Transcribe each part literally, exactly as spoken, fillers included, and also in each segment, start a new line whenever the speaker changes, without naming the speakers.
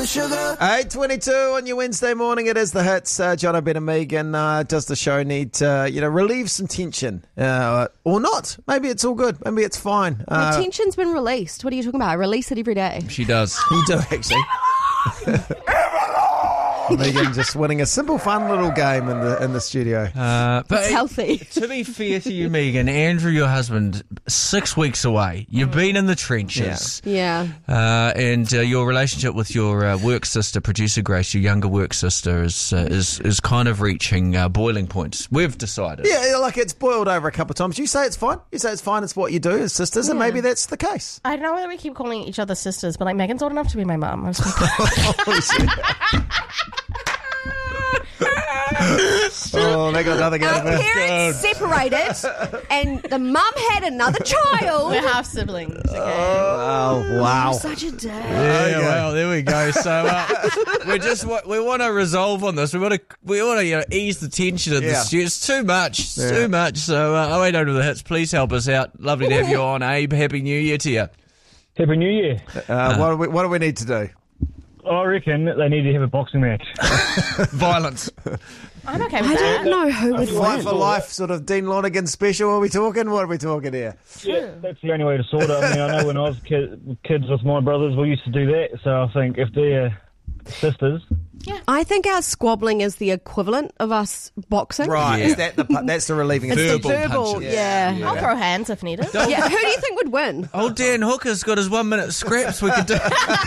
eight twenty-two on your Wednesday morning. It is the hits. Uh, Jono, Ben and Megan. Uh, does the show need to, you know, relieve some tension? Uh, or not? Maybe it's all good. Maybe it's fine. Uh,
the tension's been released. What are you talking about? I release it every day.
She does.
You do, actually. Megan just winning a simple, fun little game in the in the studio.
Uh, but
It's healthy.
To be fair to you, Megan, Andrew, your husband, six weeks away. You've been in the trenches.
Yeah.
Uh, and uh, your relationship with your uh, work sister, producer Grace, your younger work sister, is uh, is is kind of reaching uh, boiling points. We've decided.
Yeah, like it's boiled over a couple of times. You say it's fine. You say it's fine. It's what you do as sisters, and maybe that's the case.
I don't know whether we keep calling each other sisters, but like Megan's old enough to be my mum. I'm just
Oh, they got nothing out
Our
of it.
parents separated, and the mum had another child.
We're half siblings. Okay.
Oh, wow.
Such a day.
Yeah,
Okay.
well, there we go. So uh, we just wa- we want to resolve on this. We want to we want to you know ease the tension of
Yeah.
the studio. It's too much. It's
Yeah.
too much. So uh, oh eight hundred the hits. Please help us out. Lovely to have you on, Abe. Happy New Year to you.
Happy New Year.
Uh, what, do we, what do we need to do?
I reckon they need to have a boxing match.
Violence.
I'm okay with
I
that.
don't know who would
Fight
win.
for life, sort of Dean Lonergan special. Are we talking? What are we talking here?
Yeah, that's the only way to sort it. I mean, I know when I was kid, kids with my brothers, we used to do that. So I think if they're sisters,
I think our squabbling is the equivalent of us boxing.
Right,
Yeah.
is that the pu- that's the relieving?
It's
Verbal
the verbal,
punches.
yeah.
I'll throw hands if needed.
Yeah, who do you think would win?
Old Dan Hooker's got his one minute scraps. We could do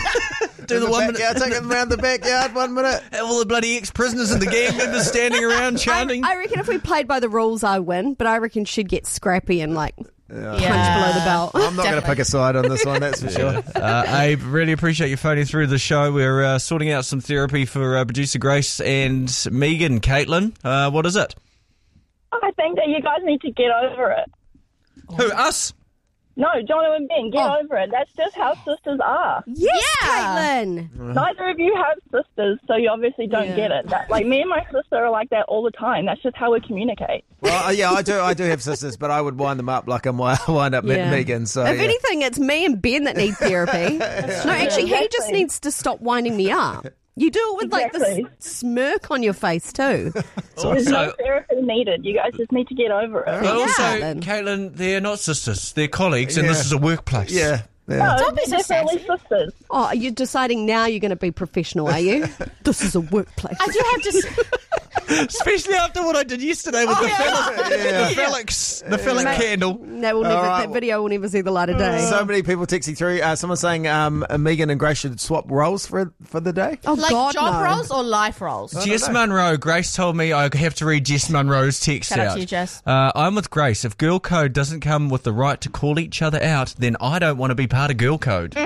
do the,
the
one
backyard,
minute.
take them around the backyard. One minute.
Have all the bloody ex prisoners and the gang members standing around chanting.
I, I reckon if we played by the rules, I win, but I reckon she'd get scrappy and like punch below the belt.
I'm not going to pick a side on this one. That's for sure.
Uh, Abe, really appreciate you phoning through the show. We're uh, sorting out some therapy for uh, producer Grace and Megan. Caitlin, uh, what is it?
I think that you guys need to get over it.
Who, us?
No, Jono and Ben, get
Oh.
over it. That's just how sisters are.
Yes,
Yeah.
Caitlin.
Neither of you have sisters, so you obviously don't
Yeah.
get it. That, like, me and my sister are like that all the time. That's just how we communicate.
Well, uh, yeah, I do. I do have sisters, but I would wind them up like I'm wi- wind up
Yeah.
Megan. So
If
yeah.
anything, it's me and Ben that need therapy. No, actually, he just
Exactly.
needs to stop winding me up. You do it with like
Exactly.
this smirk on your face too.
There's no
Also,
therapy needed. You guys just need to get over it.
but also
then.
Caitlin, they're not sisters. They're colleagues, and
Yeah.
this is a workplace.
yeah, yeah.
No,
Don't be so
they're definitely
sassy.
sisters.
Oh, you're deciding now you're going to be professional, are you? This is a workplace.
I do have to. s-
Especially after what I did yesterday with the, phallic,
Yeah.
the phallic, the phallic
Mate.
candle.
That will never.
All right.
That video will never see the light of day.
So many people texting through. Uh, someone saying um, Megan and Grace should swap roles for for the day.
oh
like
God,
job
no.
roles or life roles?
Jess Munro, Grace told me I have to read Jess Munro's text
Shout out
out.
to you, Jess.
Uh, I'm with Grace. If girl code doesn't come with the right to call each other out, then I don't want to be part of girl code.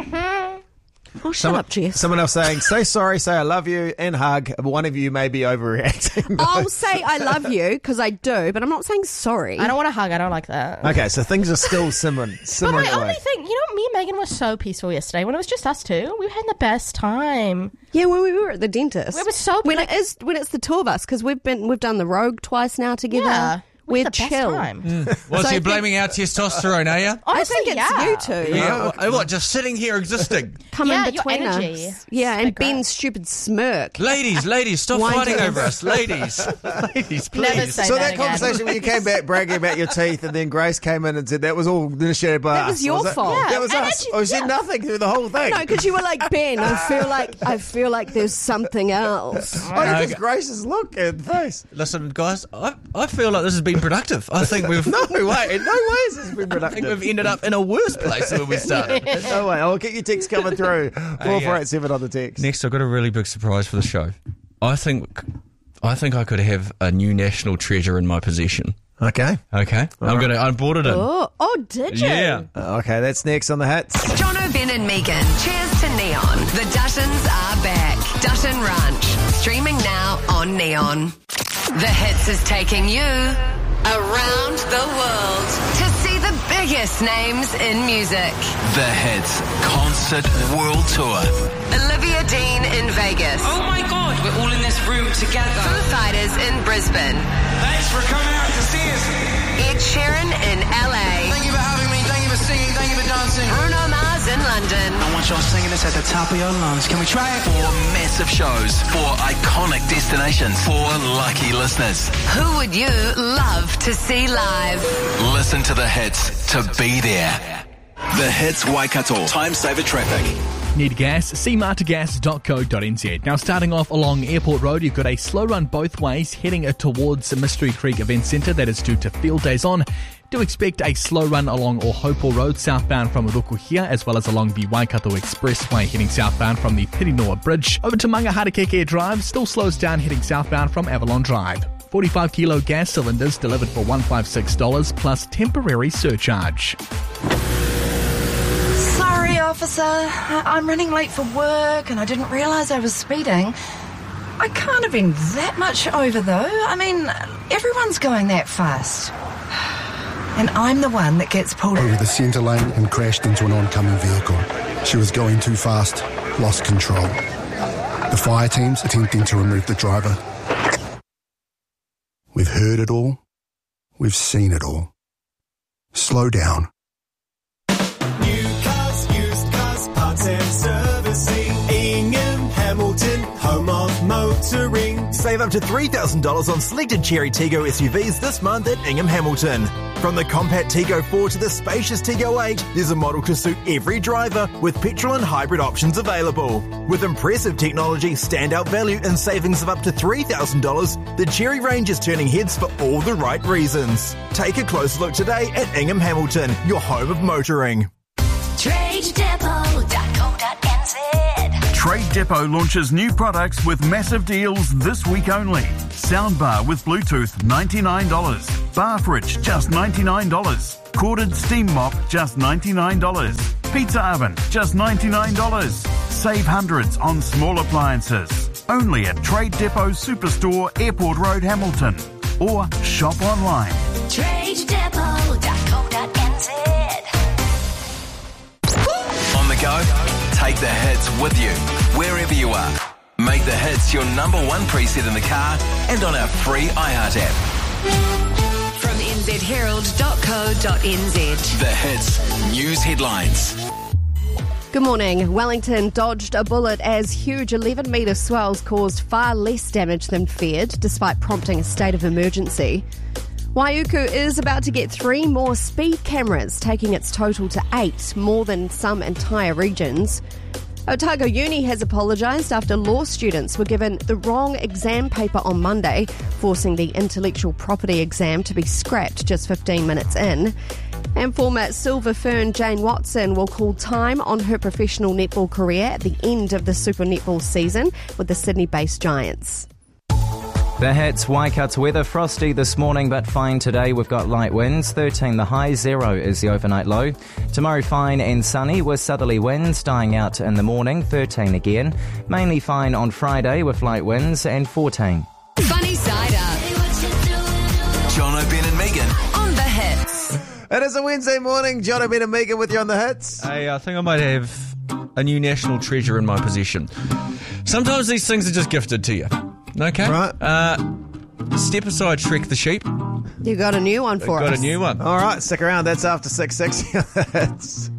Oh, shut up, Jess.
Someone else saying, say sorry, say I love you, and hug. One of you may be overreacting.
I'll say I love you because I do, but I'm not saying sorry.
I don't want to hug. I don't like that.
Okay, so things are still simmering,
But
simmering
my
away.
only thing, you know, me and Megan were so peaceful yesterday when it was just us two. We were having the best time.
Yeah, when we were at the dentist.
We were so-
when
like-
it is when it's the two of us because we've been we've done the Rogue twice now together.
Yeah. We
We're
had the best
chill.
time.
What's
So I
he
think-
blaming our testosterone, are you?
I
Honestly,
think it's
yeah.
you two.
Yeah. What, what, just sitting here existing?
Come
Yeah,
in
your
between
energy.
us. Yeah,
So
and
great.
Ben's stupid smirk.
Ladies, ladies, stop
Wind
fighting
us.
over us. Ladies. Ladies,
Never
please.
say
So
that
that
again.
conversation when you came back bragging about your teeth, and then Grace came in and said that was all initiated by
That
us.
was your
it?
fault.
Yeah,
That was
and
us.
actually-
Oh, she
yeah.
said nothing through the whole thing.
No, because you were like, Ben, I feel like I feel like there's something else.
Oh, because Grace's look and face.
Listen, guys, I, I feel like this has been productive. I think we've
No way. In no ways has been
I think
productive.
we've ended up in a worse place than when we started.
No way. I'll get your text coming through. four four eight seven on the text.
Next, I've got a really big surprise for the show. I think I think I could have a new national treasure in my possession.
Okay.
Okay? I'm going to, I bought it in.
Oh, oh, did you?
Yeah.
Uh, Okay, that's next on the hits.
Jono, Ben and Megan. Cheers to Neon. The Duttons are back. Dutton Ranch. Streaming now on Neon. The Hits is taking you around the world to see the biggest names in music.
The Hits Concert World Tour.
Olivia Dean in Vegas.
Oh my God, we're all in this room together.
Foo Fighters in Brisbane.
Thanks for coming out to see us.
Ed Sheeran in L A.
Thank you for having me. Thank you for
singing, thank you for dancing.
Bruno Mars in London.
I want y'all singing this at the top of your lungs. Can we try it? Four massive shows, four iconic destinations, four lucky listeners.
Who would you love to see live?
Listen to the hits to be there. The Hits Waikato. Time saver traffic.
Need gas? see marta gas dot co dot n z. Now, starting off along Airport Road, you've got a slow run both ways heading towards the Mystery Creek Event Centre. That is due to Field Days On. Do expect a slow run along Ohopo Road southbound from Rukuhia, as well as along the Waikato Expressway heading southbound from the Pirinoa Bridge. Over to Mangaharakeke Drive, still slows down heading southbound from Avalon Drive. forty-five kilo gas cylinders delivered for one hundred fifty-six dollars plus temporary surcharge.
Sorry, officer. I'm running late for work and I didn't realise I was speeding. I can't have been that much over, though. I mean, everyone's going that fast. And I'm the one that gets pulled
over the centre lane and crashed into an oncoming vehicle. She was going too fast, lost control. The fire team's attempting to remove the driver. We've heard it all. We've seen it all. Slow down.
New cars, used cars, parts and servicing. Ingham Hamilton, home of motoring.
Save up to three thousand dollars on selected Cherry Tiggo S U Vs this month at Ingham Hamilton. From the compact Tiggo four to the spacious Tiggo eight, there's a model to suit every driver with petrol and hybrid options available. With impressive technology, standout value and savings of up to three thousand dollars, the Cherry range is turning heads for all the right reasons. Take a close look today at Ingham Hamilton, your home of motoring.
trade depot dot co dot n z.
Trade Depot launches new products with massive deals this week only. Soundbar with Bluetooth, ninety-nine dollars. Bar fridge, just ninety-nine dollars. Corded steam mop, just ninety-nine dollars. Pizza oven, just ninety-nine dollars. Save hundreds on small appliances. Only at Trade Depot Superstore, Airport Road, Hamilton. Or shop online.
trade depot dot co dot n z.
On the go, take the hits with you, wherever you are. Make the hits your number one preset in the car and on our free iHeart app.
From n z herald dot co dot n z.
The hits, news headlines.
Good morning. Wellington dodged a bullet as huge eleven metre swells caused far less damage than feared, despite prompting a state of emergency. Waiuku is about to get three more speed cameras, taking its total to eight, more than some entire regions. Otago Uni has apologised after law students were given the wrong exam paper on Monday, forcing the intellectual property exam to be scrapped just fifteen minutes in. And former Silver Fern Jane Watson will call time on her professional netball career at the end of the Super Netball season with the Sydney-based Giants.
The hits, Waikato weather, frosty this morning but fine today. We've got light winds, thirteen the high, zero is the overnight low. Tomorrow fine and sunny with southerly winds dying out in the morning, thirteen again. Mainly fine on Friday with light winds and fourteen.
Funny side up.
Jono, Ben and Megan.
On the hits.
It is a Wednesday morning. John, Ben and Megan with you on the hits.
Hey, I think I might have a new national treasure in my possession. Sometimes these things are just gifted to you. Okay.
Right.
Uh, step aside, Shrek the sheep.
You got a new one for
Got
us.
a new one.
All right, stick around. That's after six sixty. That's